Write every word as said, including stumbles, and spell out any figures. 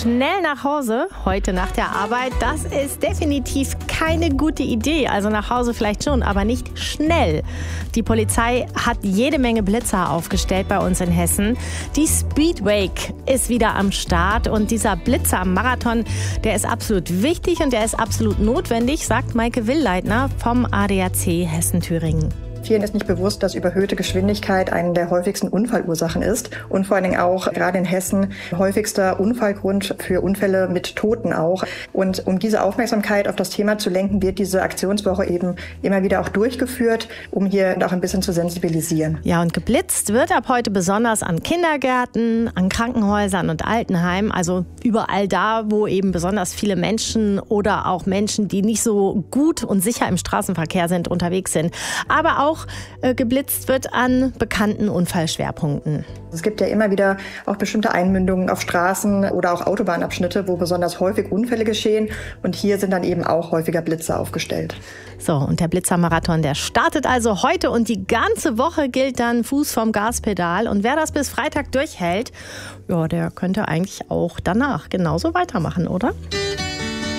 Schnell nach Hause, heute nach der Arbeit, das ist definitiv keine gute Idee. Also nach Hause vielleicht schon, aber nicht schnell. Die Polizei hat jede Menge Blitzer aufgestellt bei uns in Hessen. Die Speedwake ist wieder am Start und dieser Blitzer am Marathon, der ist absolut wichtig und der ist absolut notwendig, sagt Maike Willleitner vom A D A C Hessen-Thüringen. Vielen ist nicht bewusst, dass überhöhte Geschwindigkeit eine der häufigsten Unfallursachen ist und vor allen Dingen auch gerade in Hessen häufigster Unfallgrund für Unfälle mit Toten auch. Und um diese Aufmerksamkeit auf das Thema zu lenken, wird diese Aktionswoche eben immer wieder auch durchgeführt, um hier auch ein bisschen zu sensibilisieren. Ja, und geblitzt wird ab heute besonders an Kindergärten, an Krankenhäusern und Altenheimen, also überall da, wo eben besonders viele Menschen oder auch Menschen, die nicht so gut und sicher im Straßenverkehr sind, unterwegs sind. Aber auch Auch äh, geblitzt wird an bekannten Unfallschwerpunkten. Es gibt ja immer wieder auch bestimmte Einmündungen auf Straßen oder auch Autobahnabschnitte, wo besonders häufig Unfälle geschehen. Und hier sind dann eben auch häufiger Blitzer aufgestellt. So, und der Blitzermarathon, der startet also heute und die ganze Woche gilt dann Fuß vom Gaspedal. Und wer das bis Freitag durchhält, ja, der könnte eigentlich auch danach genauso weitermachen, oder?